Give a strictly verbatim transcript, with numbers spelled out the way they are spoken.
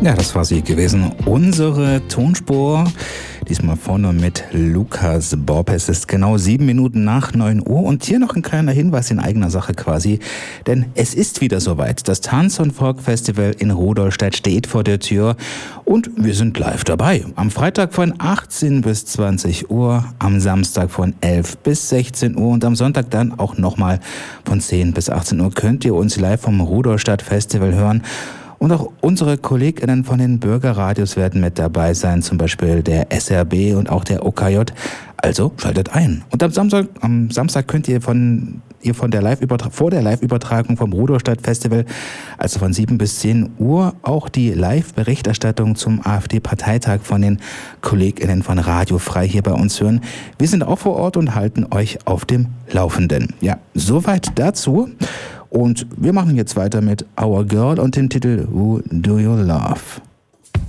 Ja, das war sie gewesen. Unsere Tonspur. Diesmal vorne mit Lukas Bob. Es ist genau sieben Minuten nach neun Uhr und hier noch ein kleiner Hinweis in eigener Sache quasi. Denn es ist wieder soweit. Das Tanz- und Folk-Festival in Rudolstadt steht vor der Tür und wir sind live dabei. Am Freitag von achtzehn bis zwanzig Uhr, am Samstag von elf bis sechzehn Uhr und am Sonntag dann auch nochmal von zehn bis achtzehn Uhr könnt ihr uns live vom Rudolstadt Festival hören. Und auch unsere KollegInnen von den Bürgerradios werden mit dabei sein, zum Beispiel der S R B und auch der O K J. Also schaltet ein. Und am Samstag, am Samstag könnt ihr von ihr von der Live vor der Live-Übertragung vom Rudolstadt Festival, also von sieben bis zehn Uhr, auch die Live-Berichterstattung zum AfD-Parteitag von den KollegInnen von Radio Frei hier bei uns hören. Wir sind auch vor Ort und halten euch auf dem Laufenden. Ja, soweit dazu. Und wir machen jetzt weiter mit Our Girl und dem Titel Who Do You Love?